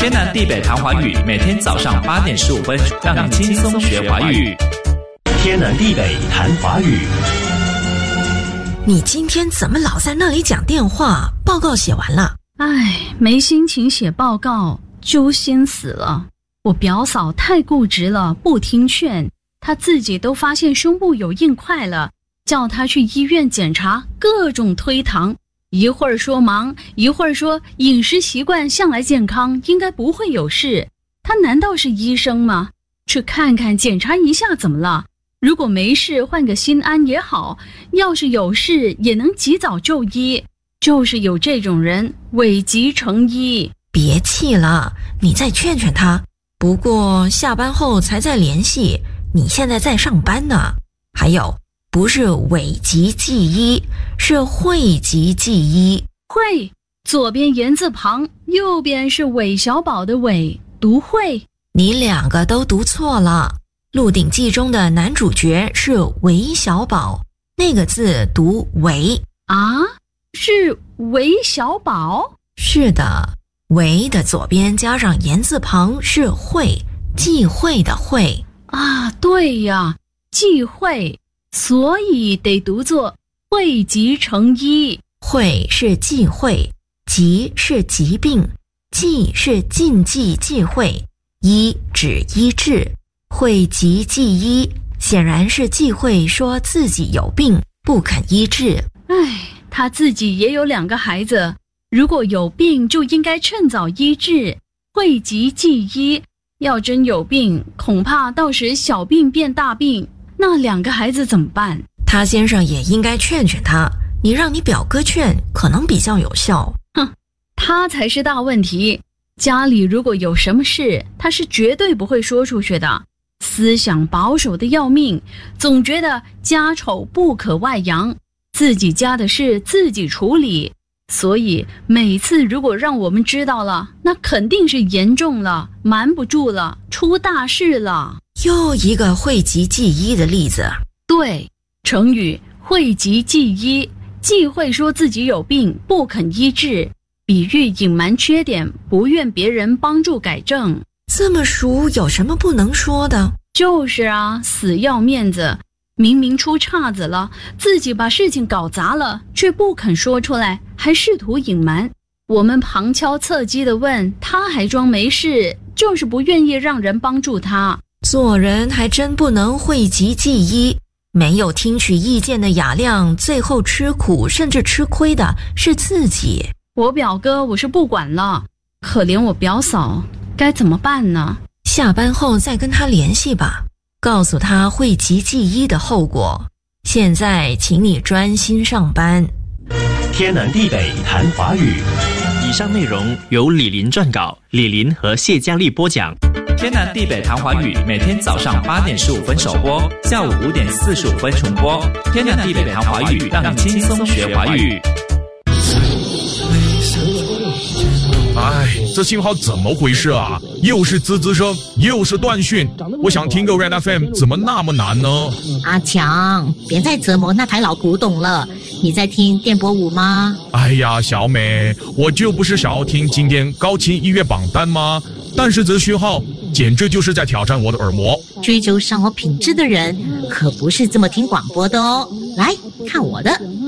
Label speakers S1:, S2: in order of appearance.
S1: 天南地北谈华语，每天早上8点15分，让你轻松学华语。
S2: 天南地北谈华语。
S3: 你今天怎么老在那里讲电话？报告写完了。
S4: 没心情写报告，揪心死了。我表嫂太固执了，不听劝，她自己都发现胸部有硬块了，叫她去医院检查，各种推搪，一会儿说忙，一会儿说饮食习惯向来健康，应该不会有事。她难道是医生吗？去看看检查一下怎么了？如果没事换个心安也好，要是有事也能及早就医。就是有这种人讳疾成医。
S3: 别气了，你再劝劝他。不过下班后才再联系，你现在在上班呢。还有，不是讳疾忌医，是讳疾忌医。
S4: 讳，左边言字旁，右边是韦小宝的韦，读讳。
S3: 你两个都读错了。《鹿鼎记》中的男主角是韦小宝，那个字读韦
S4: 啊？是韦小宝？
S3: 是的，韦的左边加上言字旁是讳，忌讳的讳
S4: 啊。对呀，忌讳，所以得读作讳疾成医。
S3: 讳是忌讳，疾是疾病，忌是禁忌忌讳，医指医治。讳疾忌医显然是忌讳说自己有病不肯医治。
S4: 他自己也有2个孩子，如果有病就应该趁早医治。讳疾忌医，要真有病，恐怕到时小病变大病，那2个孩子怎么办？
S3: 他先生也应该劝劝他，你让你表哥劝可能比较有效。
S4: 他才是大问题。家里如果有什么事，他是绝对不会说出去的。思想保守的要命，总觉得家丑不可外扬，自己家的事自己处理。所以每次如果让我们知道了，那肯定是严重了，瞒不住了，出大事了。
S3: 又一个讳疾忌医的例子。
S4: 对，成语讳疾忌医，忌讳说自己有病不肯医治，比喻隐瞒缺点，不愿别人帮助改正。
S3: 这么熟，有什么不能说的？
S4: 就是啊，死要面子，明明出岔子了，自己把事情搞砸了，却不肯说出来，还试图隐瞒。我们旁敲侧击地问，他还装没事，就是不愿意让人帮助他。
S3: 做人还真不能讳疾忌医，没有听取意见的雅量，最后吃苦甚至吃亏的是自己。
S4: 我表哥我是不管了，可怜我表嫂，该怎么办呢？
S3: 下班后再跟他联系吧，告诉他讳疾忌医的后果。现在请你专心上班。
S2: 天南地北谈华语。
S1: 以上内容由李林撰稿，李林和谢佳丽播讲。天南地北谈华语，每天早上8点15分首播，下午5点45分重播。天南地北谈华语，让你轻松学华语。
S5: 这信号怎么回事啊？又是滋滋声，又是断讯。我想听个 Red FM， 怎么那么难呢？
S6: 阿强，别再折磨那台老古董了。你在听电波5吗？
S5: 哎呀，小美，我就不是想要听今天高清音乐榜单吗？但是这讯号简直就是在挑战我的耳膜。
S6: 追求生活品质的人可不是这么听广播的哦。来看我的。